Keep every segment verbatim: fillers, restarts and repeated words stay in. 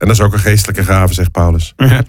En dat is ook een geestelijke gave, zegt Paulus. Ja.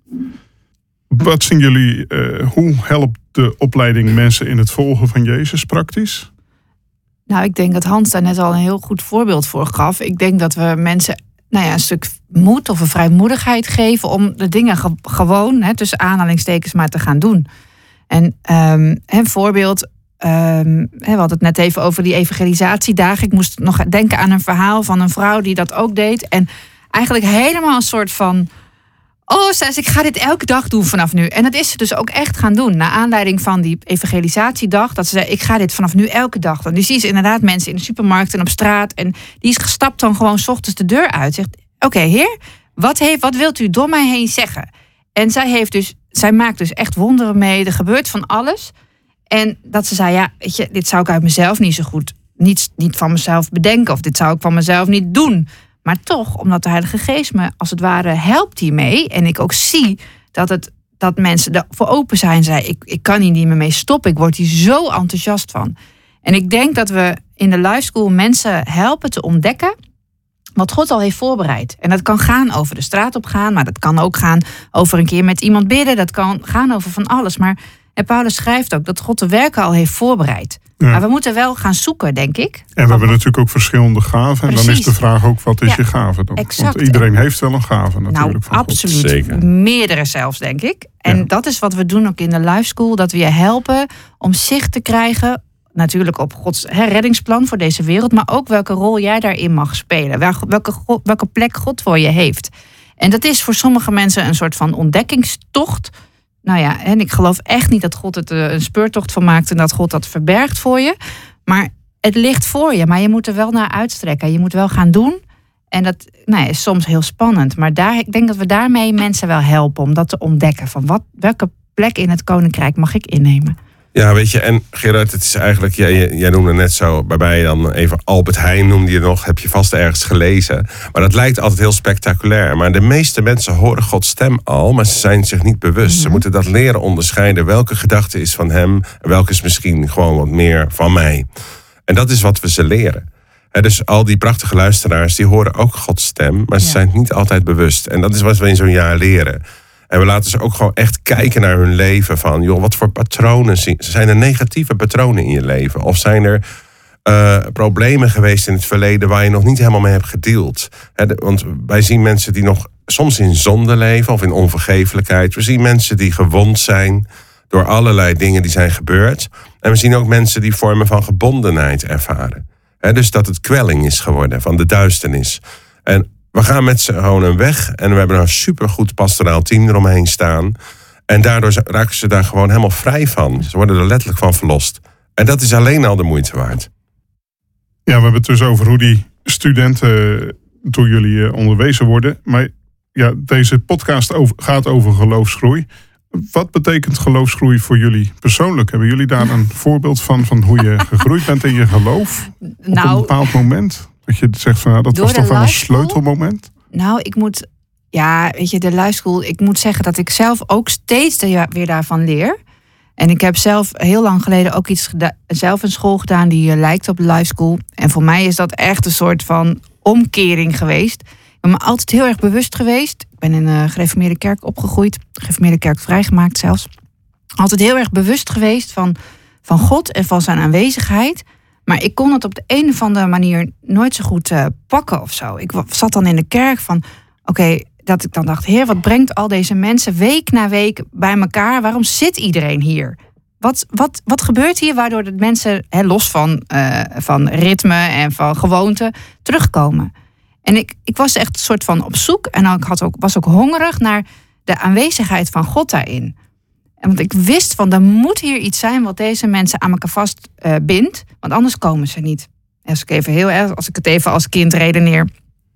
Wat zien jullie, uh, hoe helpt de opleiding mensen in het volgen van Jezus praktisch? Nou, ik denk dat Hans daar net al een heel goed voorbeeld voor gaf. Ik denk dat we mensen nou ja, een stuk moed of een vrijmoedigheid geven om de dingen ge- gewoon, hè, tussen aanhalingstekens, maar te gaan doen. En um, een voorbeeld, um, we hadden het net even over die evangelisatiedagen. Ik moest nog denken aan een verhaal van een vrouw die dat ook deed. En eigenlijk helemaal een soort van, oh, zei ze, ik ga dit elke dag doen vanaf nu. En dat is ze dus ook echt gaan doen. Naar aanleiding van die evangelisatiedag. Dat ze zei, ik ga dit vanaf nu elke dag doen. Dus die is inderdaad mensen in de supermarkt en op straat. En die is gestapt dan gewoon 's ochtends de deur uit. Zegt, oké, okay, heer, wat, heeft, wat wilt u door mij heen zeggen? En zij heeft dus, zij maakt dus echt wonderen mee. Er gebeurt van alles. En dat ze zei, ja, weet je, dit zou ik uit mezelf niet zo goed, niet, niet van mezelf bedenken. Of dit zou ik van mezelf niet doen. Maar toch, omdat de Heilige Geest me als het ware helpt hiermee. En ik ook zie dat, het, dat mensen ervoor open zijn. Zei, ik, ik kan hier niet meer mee stoppen. Ik word hier zo enthousiast van. En ik denk dat we in de Life School mensen helpen te ontdekken wat God al heeft voorbereid. En dat kan gaan over de straat op gaan. Maar dat kan ook gaan over een keer met iemand bidden. Dat kan gaan over van alles. Maar en Paulus schrijft ook dat God de werken al heeft voorbereid. Ja. Maar we moeten wel gaan zoeken, denk ik. En we wat hebben natuurlijk ook verschillende gaven. En Precies. Dan is de vraag ook, wat is ja, je gave dan? Exact. Want iedereen heeft wel een gave natuurlijk. Nou, van absoluut. God. Zeker. Meerdere zelfs, denk ik. En ja. dat is wat we doen ook in de Life School. Dat we je helpen om zicht te krijgen, natuurlijk op Gods he, reddingsplan voor deze wereld. Maar ook welke rol jij daarin mag spelen. Welke, welke, welke plek God voor je heeft. En dat is voor sommige mensen een soort van ontdekkingstocht. Nou ja, en ik geloof echt niet dat God het een speurtocht van maakt en dat God dat verbergt voor je. Maar het ligt voor je, maar je moet er wel naar uitstrekken. Je moet wel gaan doen. En dat nou ja, is soms heel spannend. Maar daar, ik denk dat we daarmee mensen wel helpen om dat te ontdekken. Van wat, welke plek in het Koninkrijk mag ik innemen? Ja, weet je, en Gerard, het is eigenlijk, jij, jij noemde net zo, waarbij je dan even Albert Heijn noemde je nog, heb je vast ergens gelezen. Maar dat lijkt altijd heel spectaculair. Maar de meeste mensen horen Gods stem al, maar ze zijn zich niet bewust. Mm-hmm. Ze moeten dat leren onderscheiden. Welke gedachte is van hem en welke is misschien gewoon wat meer van mij. En dat is wat we ze leren. He, dus al die prachtige luisteraars, die horen ook Gods stem, maar ze ja. zijn het niet altijd bewust. En dat is wat we in zo'n jaar leren. En we laten ze ook gewoon echt kijken naar hun leven. Van, joh, wat voor patronen zijn er negatieve patronen in je leven? Of zijn er uh, problemen geweest in het verleden waar je nog niet helemaal mee hebt gedeeld? He, de, want wij zien mensen die nog soms in zonde leven of in onvergeeflijkheid. We zien mensen die gewond zijn door allerlei dingen die zijn gebeurd. En we zien ook mensen die vormen van gebondenheid ervaren. He, dus dat het kwelling is geworden van de duisternis. En we gaan met ze gewoon een weg en we hebben een supergoed pastoraal team eromheen staan. En daardoor raken ze daar gewoon helemaal vrij van. Ze worden er letterlijk van verlost. En dat is alleen al de moeite waard. Ja, we hebben het dus over hoe die studenten door jullie onderwezen worden. Maar ja, deze podcast over, gaat over geloofsgroei. Wat betekent geloofsgroei voor jullie persoonlijk? Hebben jullie daar een voorbeeld van, van hoe je gegroeid bent in je geloof? Nou, op een bepaald moment? Dat je zegt van, nou, dat was toch wel een sleutelmoment? Nou, ik moet, ja, weet je, de Life School, ik moet zeggen dat ik zelf ook steeds weer daarvan leer. En ik heb zelf heel lang geleden ook iets geda- zelf een school gedaan die uh, lijkt op de Life School. En voor mij is dat echt een soort van omkering geweest. Ik ben me altijd heel erg bewust geweest. Ik ben in een gereformeerde kerk opgegroeid, gereformeerde kerk vrijgemaakt zelfs. Altijd heel erg bewust geweest van, van God en van zijn aanwezigheid. Maar ik kon het op de een of andere manier nooit zo goed uh, pakken of zo. Ik zat dan in de kerk van, oké, okay, dat ik dan dacht, Heer, wat brengt al deze mensen week na week bij elkaar? Waarom zit iedereen hier? Wat, wat, wat gebeurt hier waardoor de mensen, hè, los van, uh, van ritme en van gewoonte, terugkomen? En ik, ik was echt een soort van op zoek en ik had ook, was ook hongerig naar de aanwezigheid van God daarin. En want ik wist van, er moet hier iets zijn wat deze mensen aan elkaar vast uh, bindt, want anders komen ze niet. Als ik, even heel erg, als ik het even als kind redeneer.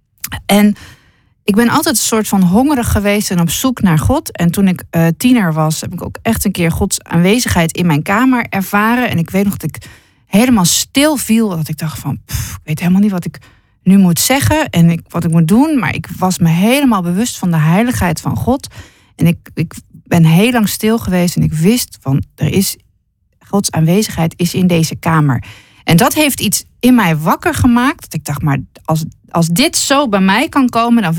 En ik ben altijd een soort van hongerig geweest en op zoek naar God. En toen ik uh, tiener was, heb ik ook echt een keer Gods aanwezigheid in mijn kamer ervaren. En ik weet nog dat ik helemaal stil viel. Dat ik dacht van, pff, ik weet helemaal niet wat ik nu moet zeggen en ik, wat ik moet doen. Maar ik was me helemaal bewust van de heiligheid van God. En ik, ik ben heel lang stil geweest en ik wist van, er is, Gods aanwezigheid is in deze kamer. En dat heeft iets in mij wakker gemaakt. Dat ik dacht, maar als, als dit zo bij mij kan komen, dan